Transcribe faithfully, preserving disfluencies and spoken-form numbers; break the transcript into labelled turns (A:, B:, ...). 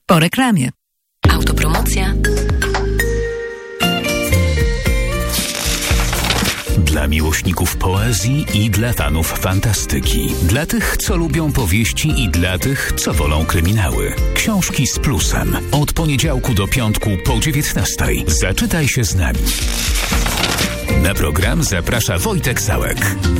A: Po reklamie.
B: Autopromocja.
C: Dla miłośników poezji i dla fanów fantastyki. Dla tych, co lubią powieści i dla tych, co wolą kryminały. Książki z plusem. Od poniedziałku do piątku po dziewiętnastej. Zaczytaj się z nami. Na program zaprasza Wojtek Sałek.